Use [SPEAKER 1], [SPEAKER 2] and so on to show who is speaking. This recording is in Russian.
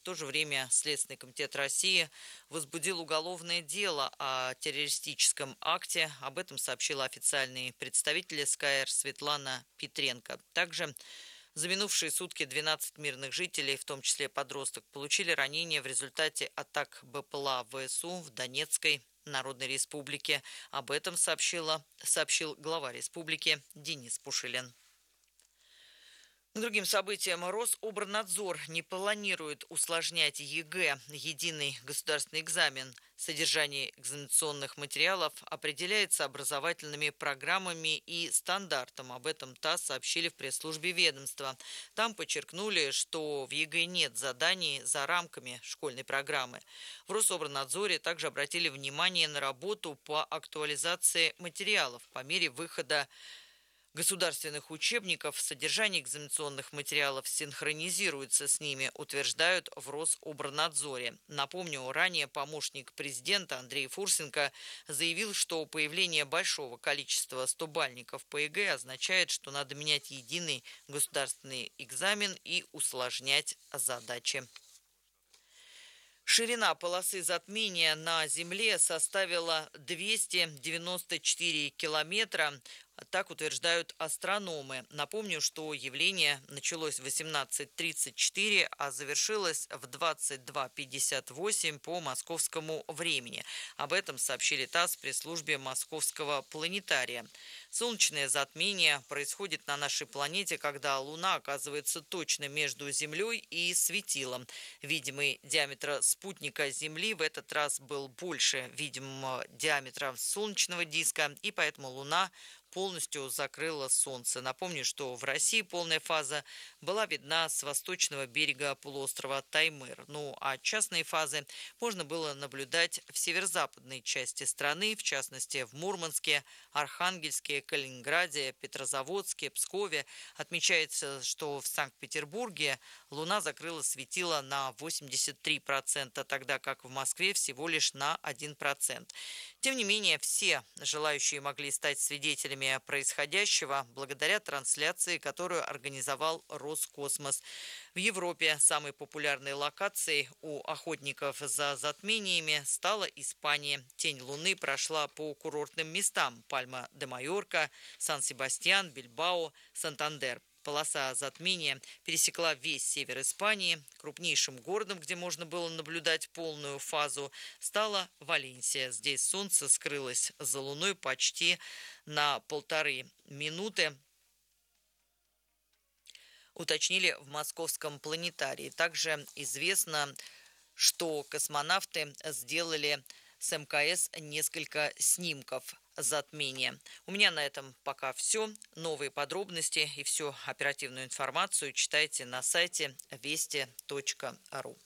[SPEAKER 1] то же время Следственный комитет России возбудил уголовное дело о террористическом акте. Об этом сообщила официальный представитель СКР Светлана Петренко. Также за минувшие сутки 12 мирных жителей, в том числе подросток, получили ранения в результате атак БПЛА ВСУ в Донецкой Народной Республике. Об этом сообщил глава республики Денис Пушилин. К другим событиям. Рособорнадзор не планирует усложнять ЕГЭ, единый государственный экзамен. Содержание экзаменационных материалов определяется образовательными программами и стандартом. Об этом ТАСС сообщили в пресс-службе ведомства. Там подчеркнули, что в ЕГЭ нет заданий за рамками школьной программы. В Рособорнадзоре также обратили внимание на работу по актуализации материалов по мере выхода государственных учебников. Содержание экзаменационных материалов синхронизируется с ними, утверждают в Рособорнадзоре. Напомню, ранее помощник президента Андрей Фурсенко заявил, что появление большого количества 100-бальников по ЕГЭ означает, что надо менять единый государственный экзамен и усложнять задачи. Ширина полосы затмения на Земле составила 294 километра. Так утверждают астрономы. Напомню, что явление началось в 18:34, а завершилось в 22:58 по московскому времени. Об этом сообщили ТАСС в пресс-службе Московского планетария. Солнечное затмение происходит на нашей планете, когда Луна оказывается точно между Землей и светилом. Видимый диаметр спутника Земли в этот раз был больше видимого диаметра солнечного диска, и поэтому Луна полностью закрыла Солнце. Напомню, что в России полная фаза была видна с восточного берега полуострова Таймыр. Ну а частные фазы можно было наблюдать в северо-западной части страны, в частности в Мурманске, Архангельске, Калининграде, Петрозаводске, Пскове. Отмечается, что в Санкт-Петербурге Луна закрыла светило на 83%, тогда как в Москве всего лишь на 1%. Тем не менее, все желающие могли стать свидетелями происходящего благодаря трансляции, которую организовал Роскосмос. В Европе самой популярной локацией у охотников за затмениями стала Испания. Тень Луны прошла по курортным местам: Пальма-де-Майорка, Сан-Себастьян, Бильбао, Сантандер. Полоса затмения пересекла весь север Испании. Крупнейшим городом, где можно было наблюдать полную фазу, стала Валенсия. Здесь солнце скрылось за луной почти на 1,5 минуты, уточнили в Московском планетарии. Также известно, что космонавты сделали с МКС несколько снимков затмения. У меня на этом пока все. Новые подробности и всю оперативную информацию читайте на сайте вести.ру.